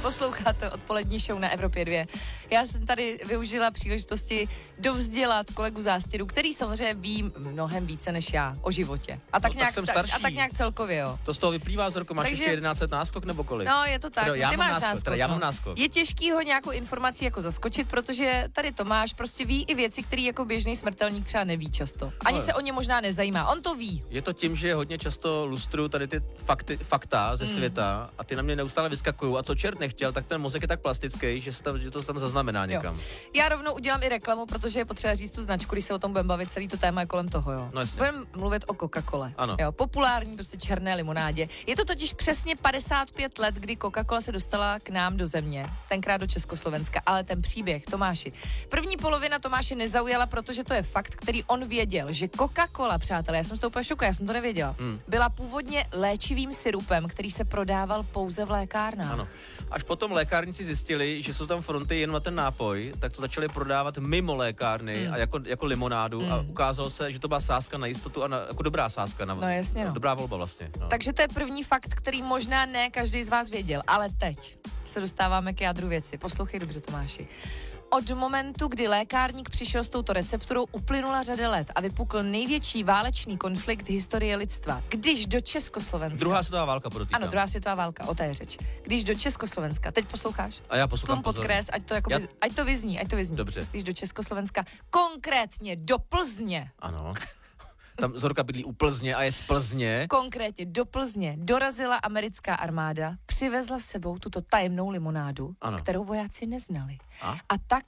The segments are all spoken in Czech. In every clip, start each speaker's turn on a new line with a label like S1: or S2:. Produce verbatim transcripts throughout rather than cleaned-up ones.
S1: Posloucháte odpolední show na Evropě dva. Já jsem tady využila příležitosti dovzdělat kolegu Zástěru, který samozřejmě ví mnohem více než já o životě. A tak,
S2: no,
S1: nějak,
S2: tak,
S1: tak, a tak nějak celkově, jo.
S2: To z toho vyplývá z roku, máš
S1: Takže,
S2: ještě jedenáct let náskok nebo kolik?
S1: No, je to tak.
S2: Teda, já
S1: Ty
S2: mám
S1: máš
S2: náskok,
S1: náskok,
S2: teda, já
S1: no.
S2: mám náskok.
S1: Je těžký ho nějakou informací jako zaskočit, protože tady Tomáš prostě ví i věci, které jako běžný smrtelník třeba neví často. Ani
S2: no,
S1: se o ně možná nezajímá. On to ví.
S2: Je to tím, že hodně často lustruju tady ty fakty, fakta ze mm. světa a ty na mě neustále vyskakují a co čert nechtěl, tak ten mozek je tak plastický, že, se tam, že to tam zaznamená někam.
S1: Jo. Já rovnou udělám i reklamu, protože je potřeba říct tu značku, když se o tom budeme bavit, celý to téma je kolem toho, jo.
S2: No
S1: budeme mluvit o Coca-Cole.
S2: Ano.
S1: Jo, populární prostě černé limonádě. Je to totiž přesně padesát pět let, kdy Coca-Cola se dostala k nám do země, tenkrát do Československa, ale ten příběh, Tomáši. První polovina Tomáše nezaujala, protože to je fakt, který on věděl, že Coca-Cola, přátelé, já jsem z toho úplně šokovala, já jsem to nevěděla, hmm. byla původně léčivým sirupem, který se prodával pouze v lékárnách.
S2: Ano. Až potom lékárníci zjistili, že jsou tam fronty jen na ten nápoj, tak to začali prodávat mimo lékárny hmm. a jako, jako limonádu hmm. a ukázalo se, že to byla sázka na jistotu a na, jako dobrá sázka. Na,
S1: no jasně, no.
S2: Dobrá volba vlastně. No.
S1: Takže to je první fakt, který možná ne každý z vás věděl, ale teď se dostáváme k jádru věci. Poslouchej dobře, Tomáši. Od momentu, kdy lékárník přišel s touto recepturou, uplynula řada let a vypukl největší válečný konflikt historie lidstva. Když do Československa...
S2: Druhá světová válka, podotýkám.
S1: Ano, druhá světová válka, o té je řeč. Když do Československa, teď posloucháš?
S2: A já poslouchám.
S1: Tlum podkres, ať to, jako
S2: já...
S1: ať to vyzní, ať to vyzní.
S2: Dobře.
S1: Když do Československa, konkrétně do Plzně.
S2: Ano. Tam Zorka bydlí u Plzně a je z Plzně.
S1: Konkrétně do Plzně dorazila americká armáda, přivezla s sebou tuto tajemnou limonádu, ano. kterou vojáci neznali. A? a tak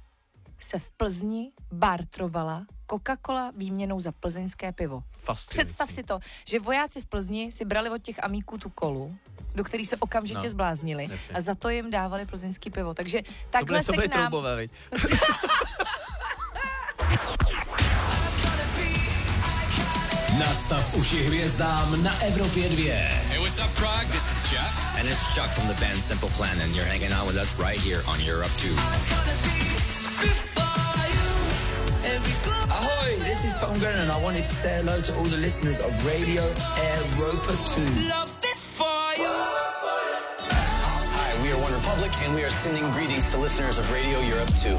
S1: se v Plzni bartrovala Coca-Cola výměnou za plzeňské pivo. Představ si to, že vojáci v Plzni si brali od těch amíků tu kolu, do který se okamžitě no, zbláznili jasně. a za to jim dávali plzeňský pivo. Takže takhle
S2: to byly,
S1: se
S2: to
S1: k nám...
S2: troubové, viď?
S3: Nastav uši hvězdám na Evropě dva.
S4: Hey, what's up, Prague? This is Jeff.
S5: And it's Chuck from the band Simple Plan, and you're hanging out with us right here on Europe two.
S6: Ahoy, this is Tom Grennan, and I wanted to say hello to all the listeners of Radio Europa two.
S5: Hi, we are One Republic, and we are sending greetings to listeners of Radio Europe two.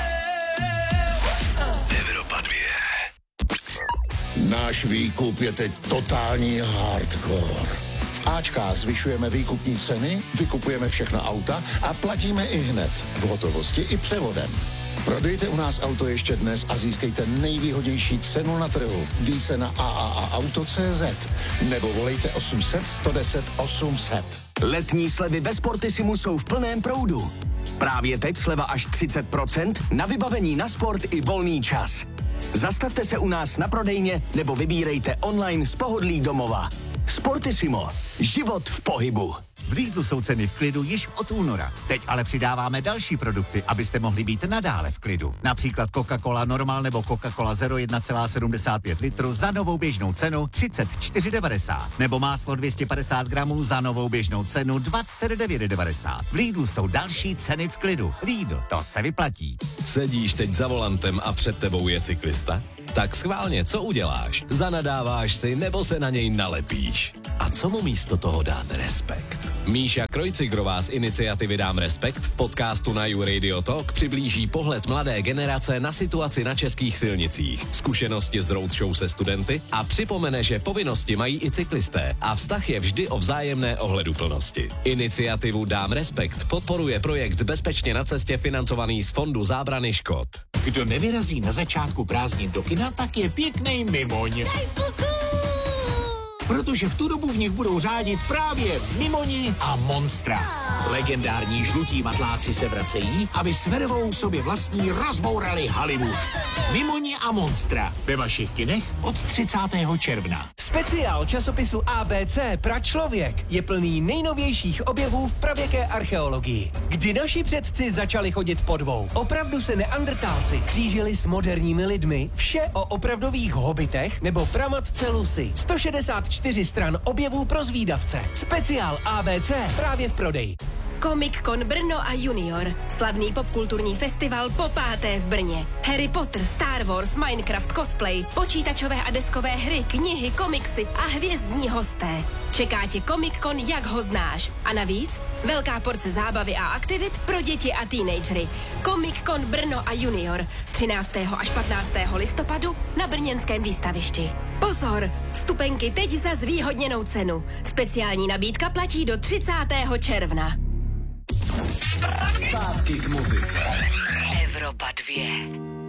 S3: Náš výkup je teď totální hardcore. V Ačkách zvyšujeme výkupní ceny, vykupujeme všechna auta a platíme i hned, v hotovosti i převodem. Prodejte u nás auto ještě dnes a získejte nejvýhodnější cenu na trhu. Více na a a a auto tečka cé zet nebo volejte osm set, sto deset, osm set.
S7: Letní slevy ve Sportisimu jsou v plném proudu. Právě teď sleva až třicet procent na vybavení na sport i volný čas. Zastavte se u nás na prodejně nebo vybírejte online z pohodlí domova. Sportissimo. Život v pohybu.
S8: V Lidlu jsou ceny v klidu již od února. Teď ale přidáváme další produkty, abyste mohli být nadále v klidu. Například Coca-Cola Normal nebo Coca-Cola Zero jedna celá sedmdesát pět litru za novou běžnou cenu třicet čtyři devadesát. Nebo máslo dvě stě padesát gramů za novou běžnou cenu dvacet devět devadesát. V Lidlu jsou další ceny v klidu. Lidl, to se vyplatí.
S3: Sedíš teď za volantem a před tebou je cyklista? Tak schválně, co uděláš? Zanadáváš si nebo se na něj nalepíš? A co mu místo toho dát respekt? Míša Krojcigrová z iniciativy Dám respekt v podcastu na You Radio Talk přiblíží pohled mladé generace na situaci na českých silnicích, zkušenosti z roadshow se studenty a připomene, že povinnosti mají i cyklisté a vztah je vždy o vzájemné ohleduplnosti. Iniciativu Dám respekt podporuje projekt Bezpečně na cestě financovaný z Fondu zábrany škod.
S9: Kdo nevyrazí na začátku prázdnin do kina, tak je pěknej mimoň. Protože v tu dobu v nich budou řádit právě Mimoni a Monstra. Legendární žlutí matláci se vracejí, aby s vervou sobě vlastní rozbourali Hollywood. Mimoni a Monstra ve vašich kinech od třicátého června.
S10: Speciál časopisu A B C Pračlověk je plný nejnovějších objevů v pravěké archeologii. Kdy naši předci začali chodit po dvou. Opravdu se neandrtálci křížili s moderními lidmi. Vše o opravdových hobitech nebo pramatce Lucy. sto šedesát čtyři stran objevů pro zvídavce. Speciál A B C právě v prodeji.
S11: Comic Con Brno a Junior. Slavný popkulturní festival po páté v Brně. Harry Potter, Star Wars, Minecraft, cosplay, počítačové a deskové hry, knihy, komiksy a hvězdní hosté. Čeká tě Comic Con, jak ho znáš. A navíc velká porce zábavy a aktivit pro děti a teenagery. Comic Con Brno a Junior třináctého až patnáctého listopadu na brněnském výstavišti. Pozor, vstupenky teď za zvýhodněnou cenu. Speciální nabídka platí do třicátého června.
S3: Zpátky k muzice.
S11: Evropa dvě.